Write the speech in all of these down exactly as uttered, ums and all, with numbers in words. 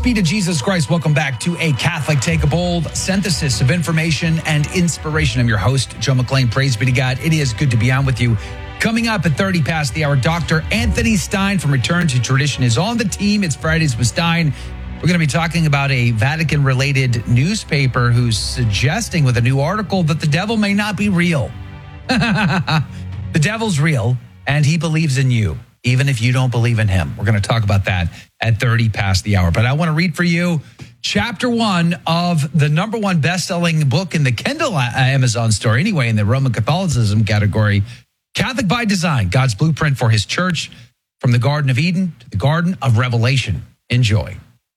be to Jesus Christ. Welcome back to A Catholic Take a Bold, synthesis of information and inspiration. I'm your host, Joe McClain. Praise be to God. It is good to be on with you. Coming up at thirty past the hour, Doctor Anthony Stein from Return to Tradition is on the team. It's Fridays with Stein. We're going to be talking about a Vatican-related newspaper who's suggesting with a new article that the devil may not be real. The devil's real, and he believes in you, even if you don't believe in him. We're going to talk about that at thirty past the hour. But I want to read for you chapter one of the number one best-selling book in the Kindle Amazon store, anyway, in the Roman Catholicism category, Catholic by Design, God's Blueprint for His Church, from the Garden of Eden to the Garden of Revelation. Enjoy.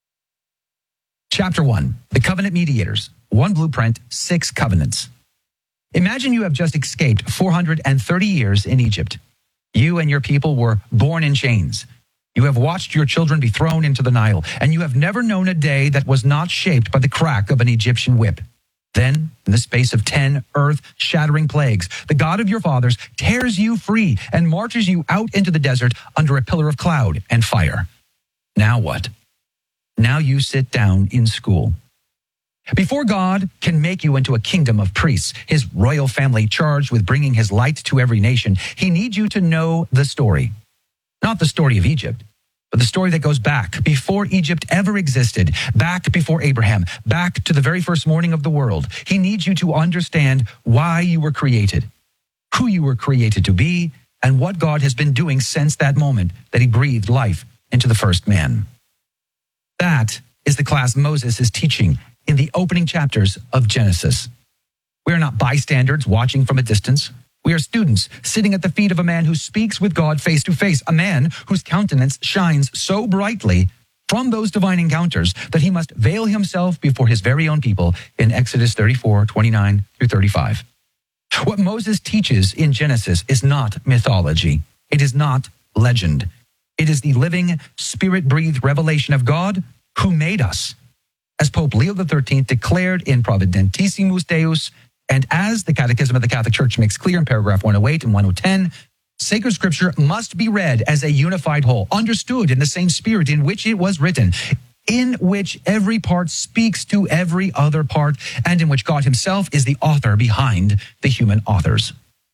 Chapter one, The Covenant Mediators, One Blueprint, Six Covenants. Imagine you have just escaped four hundred thirty years in Egypt. You and your people were born in chains. You have watched your children be thrown into the Nile, and you have never known a day that was not shaped by the crack of an Egyptian whip. Then, in the space of ten earth-shattering plagues, the God of your fathers tears you free and marches you out into the desert under a pillar of cloud and fire. Now what? Now you sit down in school. Before God can make you into a kingdom of priests, his royal family charged with bringing his light to every nation, he needs you to know the story. Not the story of Egypt, but the story that goes back before Egypt ever existed, back before Abraham, back to the very first morning of the world. He needs you to understand why you were created, who you were created to be, and what God has been doing since that moment that he breathed life into the first man. That is the class Moses is teaching in the opening chapters of Genesis. We are not bystanders watching from a distance. We are students sitting at the feet of a man who speaks with God face to face, a man whose countenance shines so brightly from those divine encounters that he must veil himself before his very own people in Exodus thirty-four, twenty-nine through thirty-five. What Moses teaches in Genesis is not mythology. It is not legend. It is the living, spirit-breathed revelation of God who made us. As Pope Leo the thirteenth declared in Providentissimus Deus, and as the Catechism of the Catholic Church makes clear in paragraph one oh eight and one oh ten, sacred scripture must be read as a unified whole, understood in the same spirit in which it was written, in which every part speaks to every other part, and in which God himself is the author behind the human authors.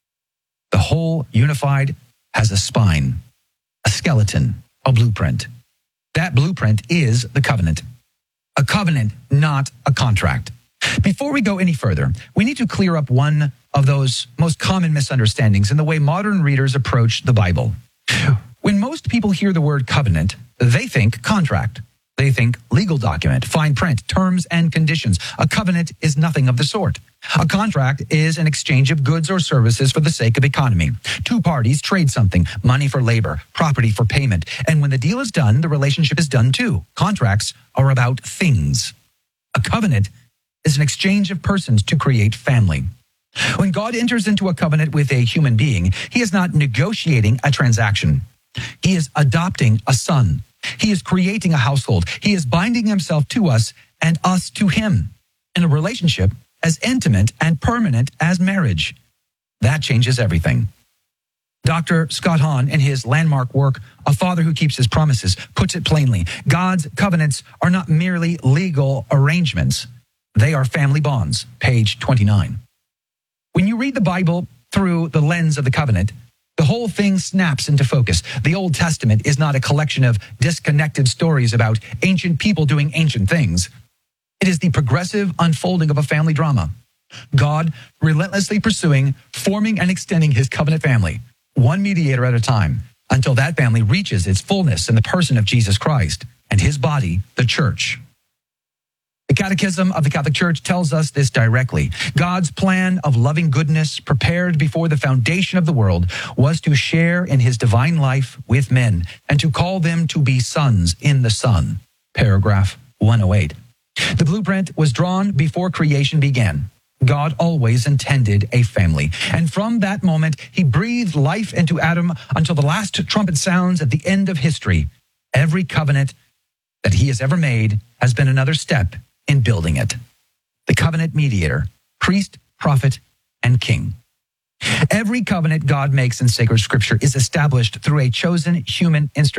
The whole unified has a spine, a skeleton, a blueprint. That blueprint is the covenant. A covenant, not a contract. Before we go any further, we need to clear up one of those most common misunderstandings in the way modern readers approach the Bible. When most people hear the word covenant, they think contract. They think legal document, fine print, terms and conditions. A covenant is nothing of the sort. A contract is an exchange of goods or services for the sake of economy. Two parties trade something, money for labor, property for payment. And when the deal is done, the relationship is done too. Contracts are about things. A covenant is an exchange of persons to create family. When God enters into a covenant with a human being, he is not negotiating a transaction. He is adopting a son. He is creating a household. He is binding himself to us and us to him in a relationship as intimate and permanent as marriage. That changes everything. Doctor Scott Hahn, in his landmark work, A Father Who Keeps His Promises, puts it plainly. God's covenants are not merely legal arrangements. They are family bonds, page twenty-nine. When you read the Bible through the lens of the covenant, the whole thing snaps into focus. The Old Testament is not a collection of disconnected stories about ancient people doing ancient things. It is the progressive unfolding of a family drama. God relentlessly pursuing, forming, and extending his covenant family, one mediator at a time, until that family reaches its fullness in the person of Jesus Christ and his body, the church. The Catechism of the Catholic Church tells us this directly. God's plan of loving goodness prepared before the foundation of the world was to share in his divine life with men and to call them to be sons in the Son. Paragraph one oh eight. The blueprint was drawn before creation began. God always intended a family. And from that moment, he breathed life into Adam until the last trumpet sounds at the end of history. Every covenant that he has ever made has been another step in building it. The covenant mediator, priest, prophet, and king. Every covenant God makes in sacred scripture is established through a chosen human instrument.